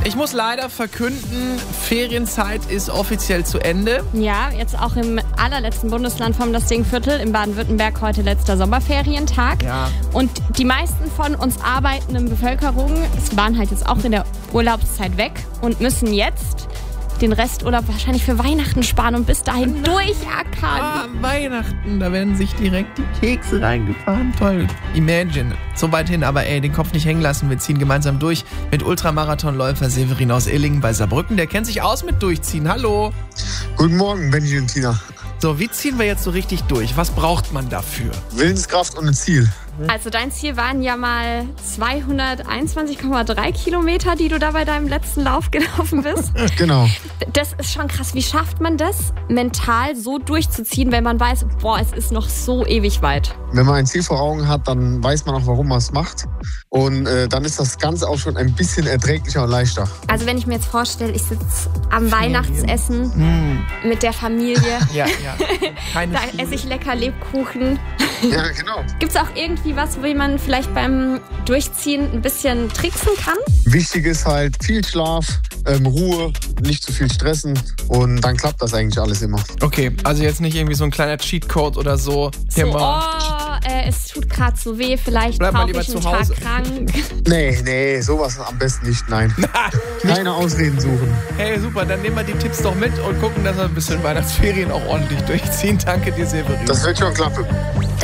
Ich muss leider verkünden, Ferienzeit ist offiziell zu Ende. Ja, jetzt auch im allerletzten Bundesland vom Lastingviertel in Baden-Württemberg heute letzter Sommerferientag. Ja. Und die meisten von uns arbeitenden Bevölkerung waren halt jetzt auch in der Urlaubszeit weg und müssen jetzt den Resturlaub wahrscheinlich für Weihnachten sparen und bis dahin durchackern. Weihnachten, da werden sich direkt die Kekse reingefahren. Toll. Imagine. So weit hin, aber den Kopf nicht hängen lassen. Wir ziehen gemeinsam durch mit Ultramarathonläufer Severin aus Illingen bei Saarbrücken. Der kennt sich aus mit Durchziehen. Hallo. Guten Morgen, Benji und Tina. So, wie ziehen wir jetzt so richtig durch? Was braucht man dafür? Willenskraft und ein Ziel. Also dein Ziel waren ja mal 221,3 Kilometer, die du da bei deinem letzten Lauf gelaufen bist. Genau. Das ist schon krass. Wie schafft man das, mental so durchzuziehen, wenn man weiß, boah, es ist noch so ewig weit? Wenn man ein Ziel vor Augen hat, dann weiß man auch, warum man es macht. Und dann ist das Ganze auch schon ein bisschen erträglicher und leichter. Also wenn ich mir jetzt vorstelle, ich sitze am Weihnachtsessen mit der Familie. Ja. Da esse ich lecker Lebkuchen. Ja, genau. Gibt es auch irgendwie was, wie man vielleicht beim Durchziehen ein bisschen tricksen kann? Wichtig ist halt viel Schlaf, Ruhe, nicht zu viel stressen und dann klappt das eigentlich alles immer. Okay, also jetzt nicht irgendwie so ein kleiner Cheatcode oder so. Es tut gerade so weh, vielleicht Bleib mal brauche lieber ich einen zu Hause. Tag krank. Nee, sowas am besten nicht, nein. Keine Ausreden suchen. Hey, super, dann nehmen wir die Tipps doch mit und gucken, dass wir ein bisschen Weihnachtsferien auch ordentlich durchziehen. Danke dir, Severin. Das wird schon klappen.